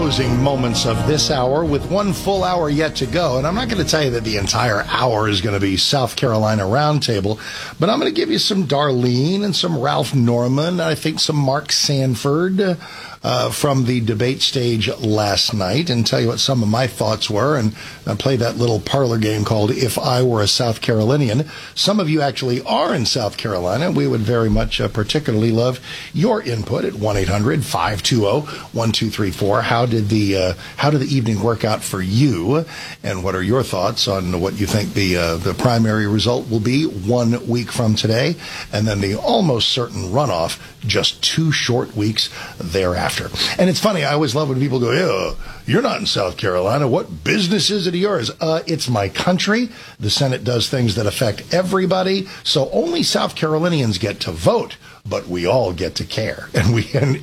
closing moments of this hour with one full hour yet to go. And I'm not going to tell you that the entire hour is going to be South Carolina Roundtable, but I'm going to give you some Darlene and some Ralph Norman, and I think some Mark Sanford from the debate stage last night, and tell you what some of my thoughts were, and play that little parlor game called If I Were a South Carolinian. Some of you actually are in South Carolina. We would very much particularly love your input at 1-800-520-1234. How did the evening work out for you, and what are your thoughts on what you think the primary result will be 1 week from today, and then the almost certain runoff just 2 short weeks thereafter? And it's funny, I always love when people go, "Yeah, you're not in South Carolina. What business is it of yours?" It's my country. The Senate does things that affect everybody, so only South Carolinians get to vote, but we all get to care, and